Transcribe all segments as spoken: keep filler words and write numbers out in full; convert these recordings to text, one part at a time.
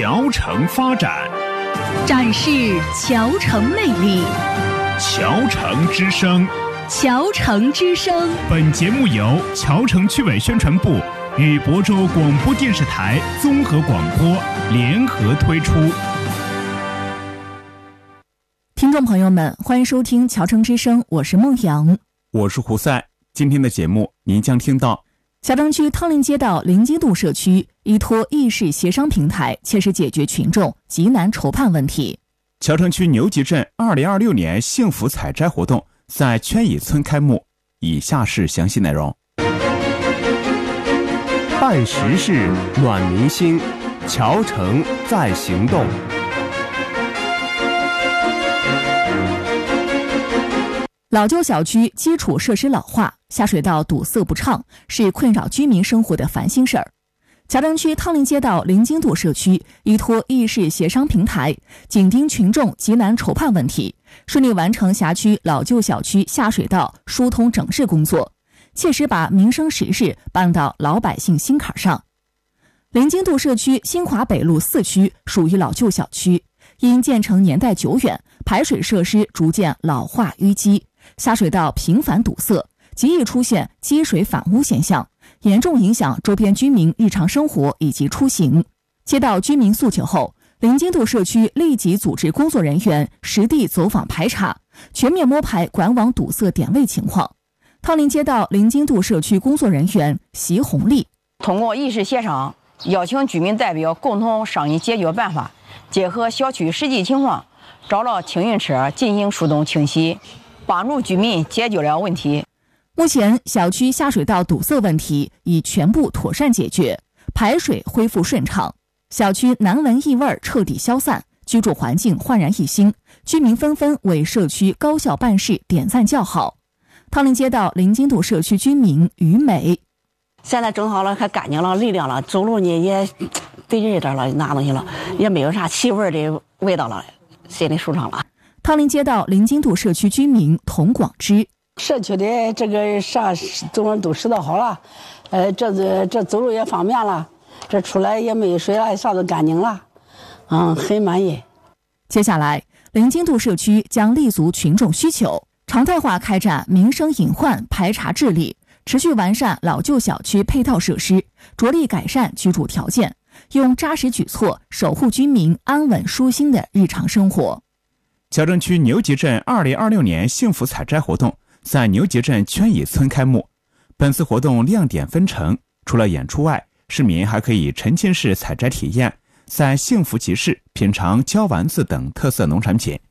桥城发展， 展示桥城魅力。 桥城之声， 桥城之声。 本节目由桥城区委宣传部与亳州广播电视台综合广播联合推出。 听众朋友们，欢迎收听桥城之声，我是孟阳， 我是胡赛。今天的节目您将听到桥城区汤林街道临津渡社区依托议事协商平台，切实解决群众急难筹盼问题。 桥城区牛集镇二零二六年幸福采摘活动在圈乙村开幕，以下是详细内容。 办实事，暖民心，桥城在行动。 老旧小区基础设施老化，下水道堵塞不畅，是困扰居民生活的烦心事儿。桥城区汤林街道临津渡社区依托议事协商平台，紧盯群众急难筹盼问题，顺利完成辖区老旧小区下水道疏通整治工作，切实把民生实事办到老百姓心坎上。临津渡社区新华北路四区属于老旧小区，因建成年代久远，排水设施逐渐老化淤积，下水道频繁堵塞，极易出现积水反污现象，严重影响周边居民日常生活以及出行。接到居民诉求后，临津渡社区立即组织工作人员实地走访排查，全面摸排管网堵塞点位情况。汤林街道临津渡社区工作人员席红丽通过议事协商，邀请居民代表共同商议解决办法，结合小区实际情况，找了清运车进行疏通清洗，帮助居民解决了问题。 目前小区下水道堵塞问题已全部妥善解决，排水恢复顺畅，小区难闻异味彻底消散，居住环境焕然一新，居民纷纷为社区高效办事点赞叫好。汤林街道临津渡社区居民于美， 现在整好了，还干净了，利亮了，走路呢也得劲一点了，拿东西了，也没有啥气味的味道了，心里舒畅了。 汤林街道临津渡社区居民童广之， 社区的这个啥总都拾掇好了，呃，这这走路也方便了，这出来也没水了，啥都干净了，嗯，很满意。 接下来，临津渡社区将立足群众需求，常态化开展民生隐患排查治理，持续完善老旧小区配套设施，着力改善居住条件，用扎实举措守护居民安稳舒心的日常生活。 桥城区牛集镇二零二六年幸福采摘活动在牛集镇圈乙村开幕。本次活动亮点纷呈，除了演出外，市民还可以沉浸式采摘体验，在幸福集市品尝椒丸子等特色农产品。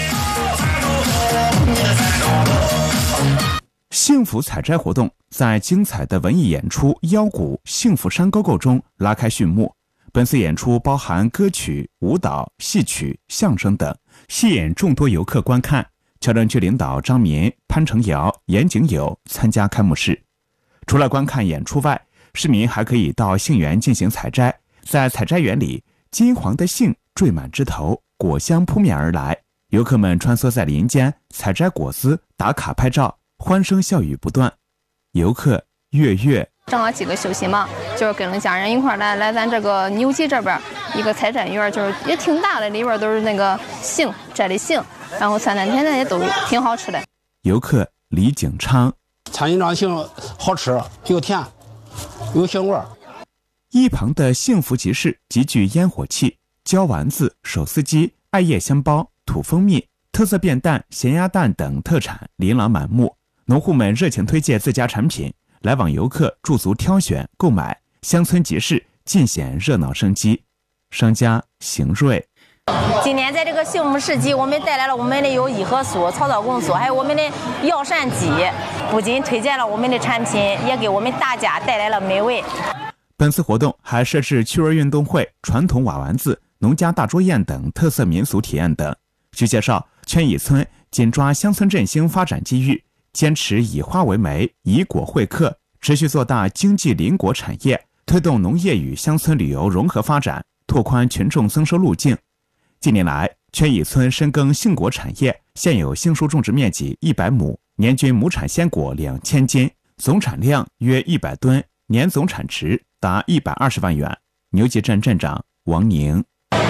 幸福采摘活动在精彩的文艺演出腰鼓幸福山沟沟中拉开序幕。本次演出包含歌曲、舞蹈、戏曲、相声等，吸引众多游客观看。桥城区领导张民、潘成尧、严景友参加开幕式。除了观看演出外，市民还可以到杏园进行采摘。在采摘园里，金黄的杏缀满枝头，果香扑面而来。游客们穿梭在林间，采摘果子，打卡拍照，欢声笑语不断。游客月月正好几个休息嘛，就是跟着家人一块来来咱这个牛集这边一个采摘园，就是也挺大的，里边都是那个杏摘的杏，然后酸酸甜甜也都挺好吃的。 游客李景昌， 参与长杏好吃，又甜有杏味。 一旁的幸福集市极具烟火气，椒丸子、手撕鸡、艾叶香包、土蜂蜜、特色便蛋、咸鸭蛋等特产琳琅满目，农户们热情推荐自家产品，来往游客驻足挑选购买，乡村集市尽显热闹生机。商家邢瑞， 今天在这个幸福市集，我们带来了我们的有益核素、草草公素，还有我们的药膳鸡，不仅推荐了我们的产品，也给我们大家带来了美味。 本次活动还设置趣味运动会、传统瓦丸子、农家大桌宴等特色民俗体验等。据介绍，圈乙村紧抓乡村振兴发展机遇，坚持以花为媒，以果会客，持续做大经济邻国产业，推动农业与乡村旅游融合发展，拓宽群众增收路径。近年来，圈乙村深耕杏果产业，现有杏树种植面积一百亩，年均亩产鲜果两千斤，总产量约一百吨，年总产值达一百二十万元。牛集镇镇长王宁，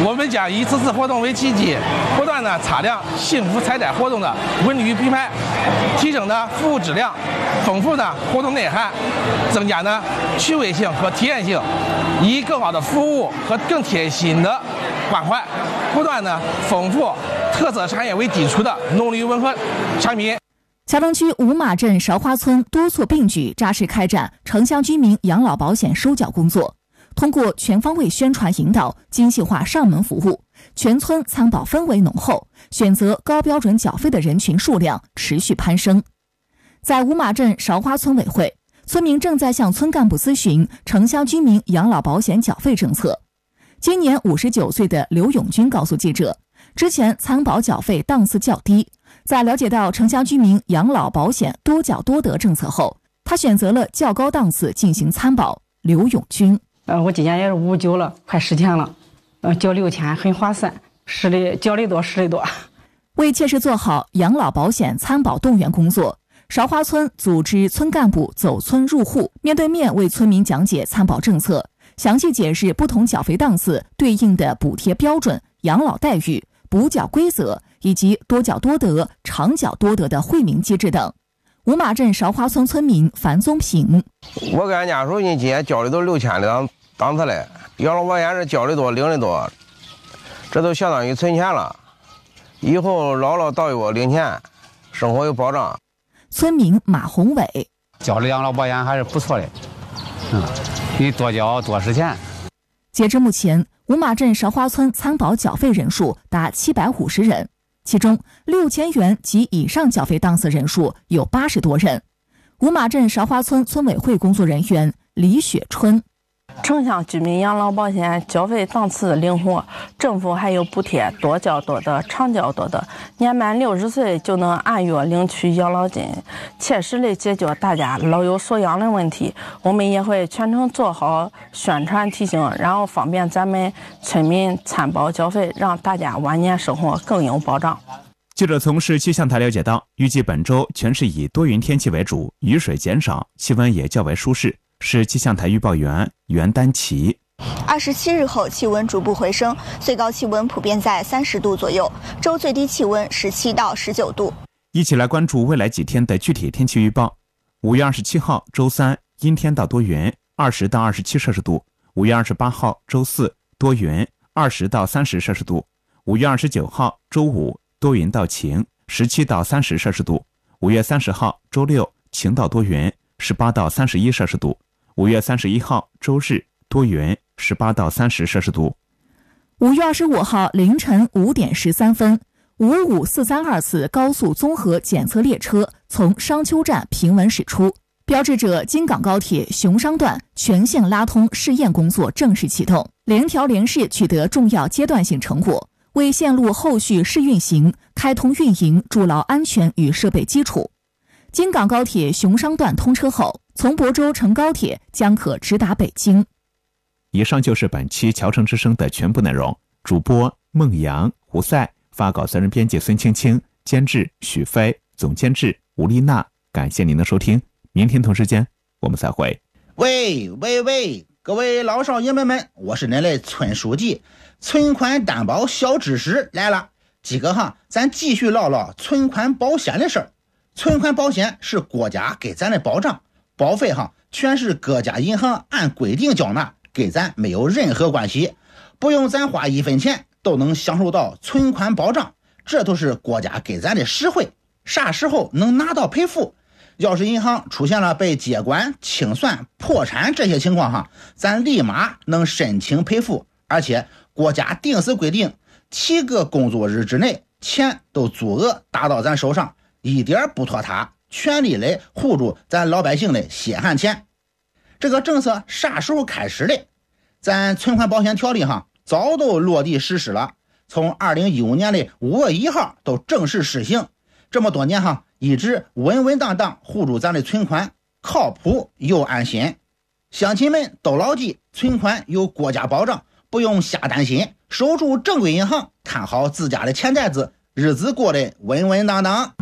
我们将以此次活动为契机，不断的擦亮幸福彩贷活动的文旅品牌，提升的服务质量，丰富的活动内涵，增加呢趣味性和体验性，以更好的服务和更贴心的关怀，不断的丰富特色产业为基础的农林文化产品。 桥城区五马镇韶华村多措并举，扎实开展城乡居民养老保险收缴工作。通过全方位宣传引导、精细化上门服务，全村参保氛围浓厚，选择高标准缴费的人群数量持续攀升。在五马镇韶华村委会，村民正在向村干部咨询城乡居民养老保险缴费政策。今年五十九岁的刘永军告诉记者，之前参保缴费档次较低，在了解到城乡居民养老保险多缴多得政策后，他选择了较高档次进行参保。刘永军， 呃，我今年也是五十九了，快十天了，呃，交六千很划算，实的交的多，实的多。 为切实做好养老保险参保动员工作，韶华村组织村干部走村入户，面对面为村民讲解参保政策，详细解释不同缴费档次对应的补贴标准、养老待遇、补缴规则以及多缴多得、长缴多得的惠民机制等。五马镇韶华村村民樊宗平， 我跟俺家说，你今年交的都六千的档档次嘞，养老保险是交的多领的多，这都相当于存钱了，以后老了到我领钱，生活有保障。 村民马宏伟， 交的养老保险还是不错的，嗯，你多交多实钱。 截至目前，五马镇韶华村参保缴费人数达七百五十人，其中六千元及以上缴费档次人数有八十多人。五马镇韶华村村委会工作人员李雪春， 城乡居民养老保险缴费档次灵活，政府还有补贴，多缴多得，长缴多得，年满六十岁就能按月领取养老金，切实的解决大家老有所养的问题。我们也会全程做好宣传提醒，然后方便咱们村民参保缴费，让大家晚年生活更有保障。 记者从市气象台了解到，预计本周全市以多云天气为主，雨水减少，气温也较为舒适。市气象台预报员袁丹琪， 二十七日后气温逐步回升，最高气温普遍在三十度左右，周最低气温十七到十九度。 一起来关注未来几天的具体天气预报。五月二十七号周三阴天到多云，二十到二十七摄氏度。五月二十八号周四多云，二十到三十摄氏度。五月二十九号周五多云到晴，十七到三十摄氏度。五月三十号周六晴到多云，十八到三十一摄氏度。五月三十一号周日多云，十八到三十摄氏度。 五月二十五号凌晨五点十三分，五五四三二次高速综合检测列车从商丘站平稳驶出，标志着京港高铁熊商段全线拉通试验工作正式启动，联调联试取得重要阶段性成果，为线路后续试运行、开通运营筑牢安全与设备基础。京港高铁熊商段通车后，从亳州乘高铁将可直达北京。 以上就是本期桥城之声的全部内容。主播孟阳、胡赛，发稿责任编辑孙青青，监制许飞，总监制吴丽娜。感谢您的收听，明天同时间我们再会。 喂喂喂，各位老少爷们们，我是您的村书记，存款担保小知识来了。今个哈，咱继续唠唠存款保险的事儿。存款保险是国家给咱的保障，保费哈全是各家银行按规定缴纳，跟咱没有任何关系，不用咱花一分钱都能享受到存款保障，这都是国家给咱的实惠。啥时候能拿到赔付？要是银行出现了被接管、清算、破产这些情况哈，咱立马能申请赔付，而且国家定死规定，七个工作日之内钱都足额打到咱手上，一点不拖沓，全力来护住咱老百姓的血汗钱。这个政策啥时候开始的？咱存款保险条例哈早都落地实施了，从二零一五年的五月一号都正式实行。这么多年哈，一直稳稳当当护住咱的存款，靠谱又安心。乡亲们都牢记，存款有国家保障，不用瞎担心，守住正规银行，看好自家的钱袋子，日子过得稳稳当当。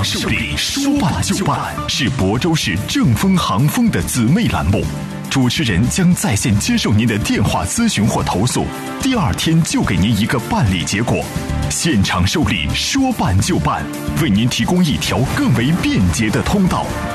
受理，说办就办，是亳州市正风航风的姊妹栏目。主持人将在线接受您的电话咨询或投诉，第二天就给您一个办理结果。现场受理，说办就办，为您提供一条更为便捷的通道。